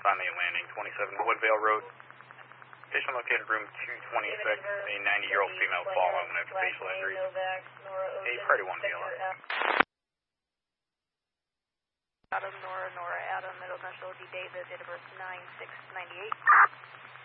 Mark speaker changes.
Speaker 1: on the landing, 27 Woodvale Road. Patient located room 226, a 90-year-old female fallen with facial injuries. A priority 1 VLR.
Speaker 2: Adam, Nora, Adam, Middle National D. David, date of birth 9/6/98.